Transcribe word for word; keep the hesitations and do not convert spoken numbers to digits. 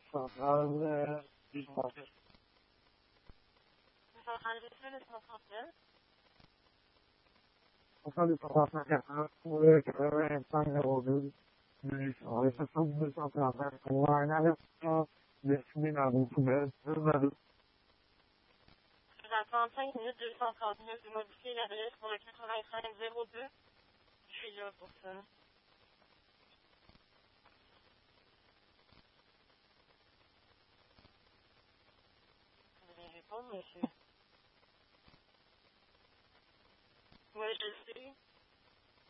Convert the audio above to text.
centrale euh, du centre. Centrale de feu, le cent trente-neuf. Centrale du trois cent quarante pour le quatre-vingt-cinq zéro deux. Sur les soixante-deux cent trente-neuf pour un avertissement destiné dans vos poubelles. Désolé. Dans trente-cinq minutes deux cent trente-neuf, de modifier l'adresse pour le quatre-vingt-cinq zéro deux. Je suis là pour ça. Vous allez répondre, monsieur? Oui, je le sais.